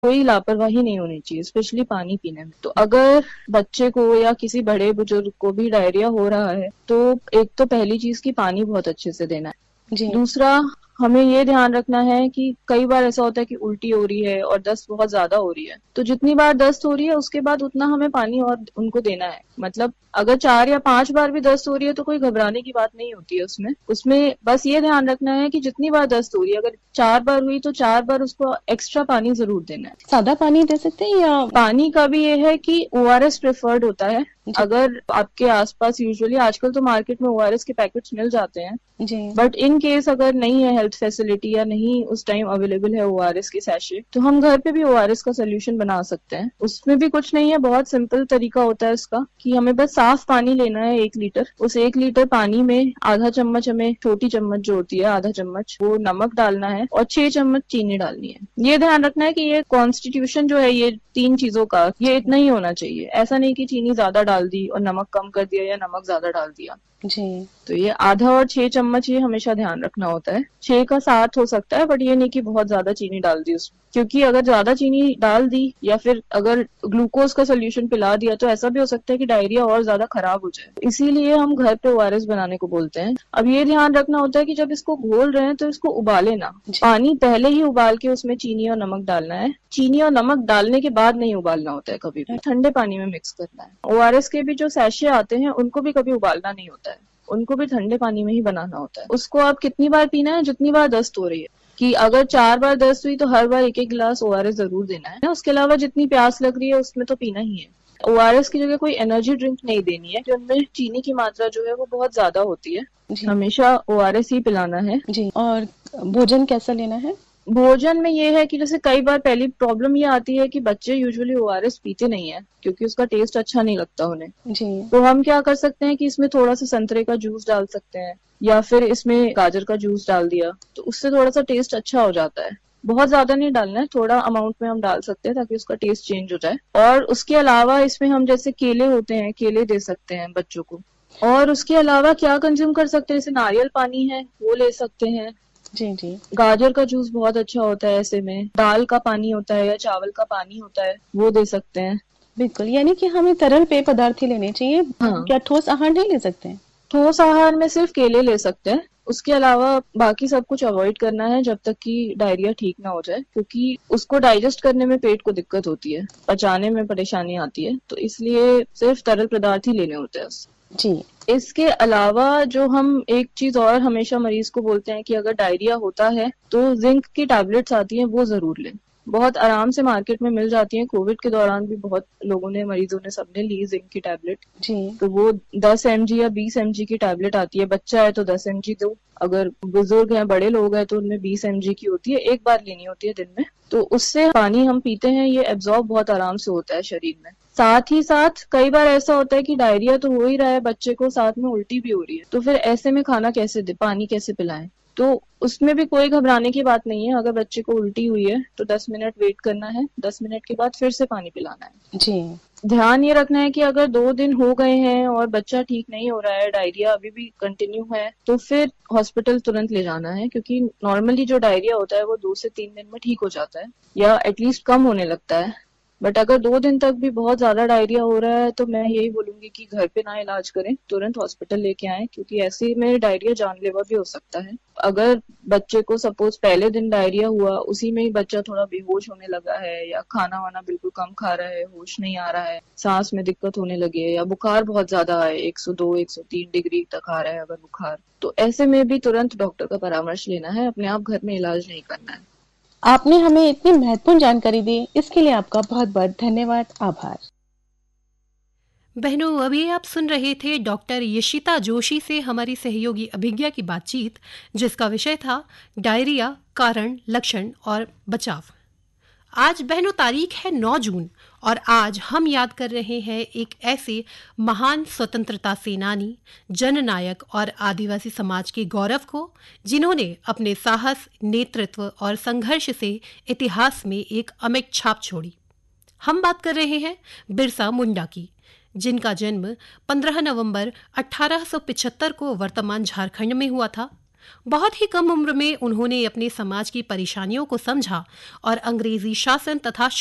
कोई लापरवाही नहीं होनी चाहिए, स्पेशली पानी पीने में। तो अगर बच्चे को या किसी बड़े बुजुर्ग को भी डायरिया हो रहा है तो एक तो पहली चीज की पानी बहुत अच्छे से देना है। जी। दूसरा, हमें ये ध्यान रखना है कि कई बार ऐसा होता है कि उल्टी हो रही है और दस्त बहुत ज्यादा हो रही है, तो जितनी बार दस्त हो रही है उसके बाद उतना हमें पानी और उनको देना है। मतलब अगर 4 या 5 बार भी दस्त हो रही है तो कोई घबराने की बात नहीं होती है उसमें। उसमें बस ये ध्यान रखना है कि जितनी बार दस्त हो रही है, अगर 4 बार हुई तो 4 बार उसको एक्स्ट्रा पानी जरूर देना है। सादा पानी दे सकते हैं या? पानी का भी ये है कि ओआरएस प्रेफर्ड होता है। जी। अगर आपके आसपास, यूजुअली आजकल तो मार्केट में ओआरएस के पैकेट्स मिल जाते हैं, जी। बट इन केस अगर नहीं है हेल्थ फैसिलिटी या नहीं उस टाइम अवेलेबल है ओआरएस के सैशे, तो हम घर पे भी ओआरएस का सोल्यूशन बना सकते हैं। उसमें भी कुछ नहीं है, बहुत सिंपल तरीका होता है इसका कि हमें बस साफ पानी लेना है 1 लीटर। उस 1 लीटर पानी में आधा चम्मच, हमें छोटी चम्मच जो होती है आधा चम्मच, वो नमक डालना है और 6 चम्मच चीनी डालनी है। ये ध्यान रखना है कि ये कॉन्स्टिट्यूशन जो है ये 3 चीजों का, ये इतना ही होना चाहिए। ऐसा नहीं कि चीनी ज्यादा डाल दी और नमक कम कर दिया या नमक ज्यादा डाल दिया। जी। तो ये आधा और 6 चम्मच ये हमेशा ध्यान रखना होता है। 6 का 7 हो सकता है, बट ये नहीं कि बहुत ज्यादा चीनी डाल दी उसमें, क्योंकि अगर ज्यादा चीनी डाल दी या फिर अगर ग्लूकोज का सोल्यूशन पिला दिया तो ऐसा भी हो सकता है कि डायरिया और ज्यादा खराब हो जाए। इसीलिए हम घर पे ओआरएस बनाने को बोलते हैं। अब ये ध्यान रखना होता है कि जब इसको घोल रहे हैं तो इसको उबाले ना। जी। पानी पहले ही उबाल के उसमें चीनी और नमक डालना है। चीनी और नमक डालने के बाद नहीं उबालना होता है, कभी भी ठंडे पानी में मिक्स करना है। ओआरएस के भी जो सैशे आते हैं उनको भी कभी उबालना नहीं होता है, उनको भी ठंडे पानी में ही बनाना होता है। उसको आप कितनी बार पीना है, जितनी बार दस्त हो रही है। कि अगर 4 बार दस्त हुई तो हर बार 1-1 गिलास ओआरएस जरूर देना है। उसके अलावा जितनी प्यास लग रही है उसमें तो पीना ही है। ओआरएस की जगह कोई एनर्जी ड्रिंक नहीं देनी है, जिनमें चीनी की मात्रा जो है वो बहुत ज्यादा होती है। जी। हमेशा ओआरएस ही पिलाना है। जी। और भोजन कैसा लेना है? भोजन में ये है कि जैसे कई बार पहली प्रॉब्लम ये आती है कि बच्चे यूजुअली ओआरएस पीते नहीं है क्योंकि उसका टेस्ट अच्छा नहीं लगता उन्हें। जी। तो हम क्या कर सकते हैं कि इसमें थोड़ा सा संतरे का जूस डाल सकते हैं या फिर इसमें गाजर का जूस डाल दिया, तो उससे थोड़ा सा टेस्ट अच्छा हो जाता है। बहुत ज्यादा नहीं डालना है, थोड़ा अमाउंट में हम डाल सकते हैं ताकि उसका टेस्ट चेंज हो जाए। और उसके अलावा इसमें हम जैसे केले होते हैं, केले दे सकते हैं बच्चों को। और उसके अलावा क्या कंज्यूम कर सकते हैं, जैसे नारियल पानी है वो ले सकते हैं। जी। जी। गाजर का जूस बहुत अच्छा होता है ऐसे में। दाल का पानी होता है या चावल का पानी होता है, वो दे सकते हैं। बिल्कुल, यानी कि हमें तरल पेय पदार्थ ही लेने चाहिए। हाँ, क्या ठोस आहार नहीं ले सकते हैं? ठोस आहार में सिर्फ केले ले सकते हैं। उसके अलावा बाकी सब कुछ अवॉइड करना है जब तक कि डायरिया ठीक ना हो जाए, क्योंकि उसको डाइजेस्ट करने में पेट को दिक्कत होती है, पचाने में परेशानी आती है। तो इसलिए सिर्फ तरल पदार्थ ही लेने होते हैं उससे। जी। इसके अलावा जो हम एक चीज और हमेशा मरीज को बोलते हैं कि अगर डायरिया होता है तो जिंक की टैबलेट्स आती हैं वो जरूर लें। बहुत आराम से मार्केट में मिल जाती हैं। कोविड के दौरान भी बहुत लोगों ने, मरीजों ने, सबने ली जिंक की टैबलेट। जी। तो वो 10 mg या 20 mg की टैबलेट आती है। बच्चा है तो 10 mg दो, अगर बुजुर्ग हैं, बड़े लोग हैं तो उनमें 20 mg की होती है। एक बार लेनी होती है दिन में। तो उससे पानी हम पीते हैं, ये एब्जॉर्ब बहुत आराम से होता है शरीर में। साथ ही साथ कई बार ऐसा होता है कि डायरिया तो हो ही रहा है बच्चे को, साथ में उल्टी भी हो रही है, तो फिर ऐसे में खाना कैसे दे, पानी कैसे पिलाएं। तो उसमें भी कोई घबराने की बात नहीं है। अगर बच्चे को उल्टी हुई है तो 10 मिनट वेट करना है, 10 मिनट के बाद फिर से पानी पिलाना है। जी। ध्यान ये रखना है कि अगर 2 दिन हो गए हैं और बच्चा ठीक नहीं हो रहा है, डायरिया अभी भी कंटिन्यू है, तो फिर हॉस्पिटल तुरंत ले जाना है, क्योंकि नॉर्मली जो डायरिया होता है वो 2 से 3 दिन में ठीक हो जाता है या एटलीस्ट कम होने लगता है। बट अगर 2 दिन तक भी बहुत ज्यादा डायरिया हो रहा है तो मैं यही बोलूंगी कि घर पे ना इलाज करें, तुरंत हॉस्पिटल लेके आएं, क्योंकि ऐसे में डायरिया जानलेवा भी हो सकता है। अगर बच्चे को सपोज पहले दिन डायरिया हुआ, उसी में ही बच्चा थोड़ा बेहोश होने लगा है या खाना वाना बिल्कुल कम खा रहा है, होश नहीं आ रहा है, सांस में दिक्कत होने लगी है या बुखार बहुत ज्यादा है, 102 103 डिग्री तक आ रहा है अगर बुखार, तो ऐसे में भी तुरंत डॉक्टर का परामर्श लेना है। अपने आप घर में इलाज नहीं करना है। आपने हमें इतनी महत्वपूर्ण जानकारी दी, इसके लिए आपका बहुत बहुत धन्यवाद, आभार। बहनों, अभी आप सुन रहे थे डॉक्टर यशिता जोशी से हमारी सहयोगी अभिज्ञा की बातचीत, जिसका विषय था डायरिया, कारण, लक्षण और बचाव। आज बहनों तारीख है 9 जून और आज हम याद कर रहे हैं एक ऐसे महान स्वतंत्रता सेनानी, जननायक और आदिवासी समाज के गौरव को, जिन्होंने अपने साहस, नेतृत्व और संघर्ष से इतिहास में एक अमिट छाप छोड़ी। हम बात कर रहे हैं बिरसा मुंडा की, जिनका जन्म 15 नवंबर 1875 को वर्तमान झारखंड में हुआ था। बहुत ही कम उम्र में उन्होंने अपने समाज की परेशानियों को समझा और अंग्रेजी शासन तथा